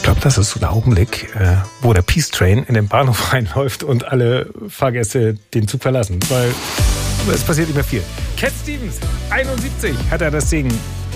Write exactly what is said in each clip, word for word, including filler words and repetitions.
glaube, das ist so der Augenblick, äh, wo der Peace Train in den Bahnhof reinläuft und alle Fahrgäste den Zug verlassen, weil es passiert nicht mehr viel. Cat Stevens, einundsiebzig, hat er das Ding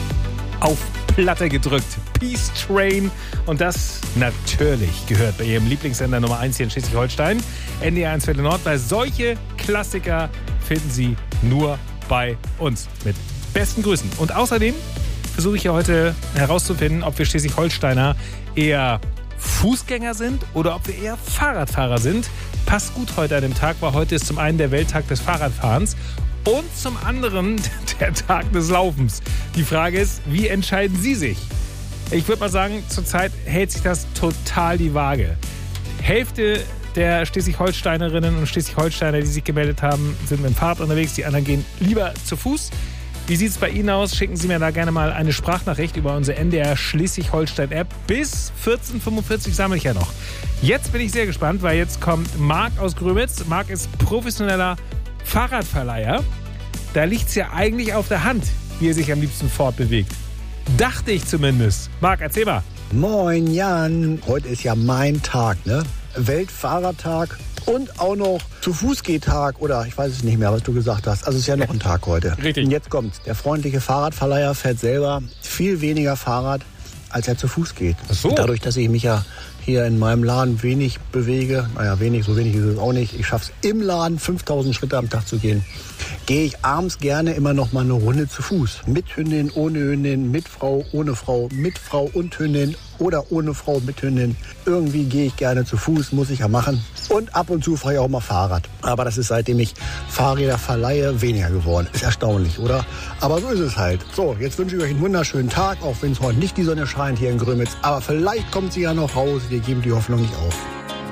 auf Platte gedrückt. Peace Train. Und das natürlich gehört bei ihrem Lieblingssender Nummer eins hier in Schleswig-Holstein, N D R eins Welle Nord, weil solche Klassiker finden Sie nur bei uns. Mit besten Grüßen. Und außerdem versuche ich ja heute herauszufinden, ob wir Schleswig-Holsteiner eher Fußgänger sind oder ob wir eher Fahrradfahrer sind. Passt gut heute an dem Tag, weil heute ist zum einen der Welttag des Fahrradfahrens und zum anderen der Tag des Laufens. Die Frage ist, wie entscheiden Sie sich? Ich würde mal sagen, zurzeit hält sich das total die Waage. Hälfte der Schleswig-Holsteinerinnen und Schleswig-Holsteiner, die sich gemeldet haben, sind mit dem Fahrrad unterwegs. Die anderen gehen lieber zu Fuß. Wie sieht es bei Ihnen aus? Schicken Sie mir da gerne mal eine Sprachnachricht über unsere N D R Schleswig-Holstein-App. Bis vierzehn Uhr fünfundvierzig sammle ich ja noch. Jetzt bin ich sehr gespannt, weil jetzt kommt Marc aus Grömitz. Marc ist professioneller Fahrradverleiher. Da liegt es ja eigentlich auf der Hand, wie er sich am liebsten fortbewegt. Dachte ich zumindest. Marc, erzähl mal. Moin Jan, heute ist ja mein Tag, ne? Weltfahrradtag und auch noch Zu-Fuß-Geh-Tag oder ich weiß es nicht mehr, was du gesagt hast. Also es ist ja noch ein Tag heute. Richtig. Und jetzt kommt's. Der freundliche Fahrradverleiher fährt selber viel weniger Fahrrad, als er zu Fuß geht. Ach so. Dadurch, dass ich mich ja hier in meinem Laden wenig bewege, naja, wenig, so wenig ist es auch nicht. Ich schaffe es im Laden, fünftausend Schritte am Tag zu gehen. Gehe ich abends gerne immer noch mal eine Runde zu Fuß. Mit Hündin, ohne Hündin, mit Frau, ohne Frau, mit Frau und Hündin oder ohne Frau mit Hündin. Irgendwie gehe ich gerne zu Fuß, muss ich ja machen. Und ab und zu fahre ich auch mal Fahrrad. Aber das ist, seitdem ich Fahrräder verleihe, weniger geworden. Ist erstaunlich, oder? Aber so ist es halt. So, jetzt wünsche ich euch einen wunderschönen Tag, auch wenn es heute nicht die Sonne scheint hier in Grömitz. Aber vielleicht kommt sie ja noch raus. Wir geben die Hoffnung nicht auf.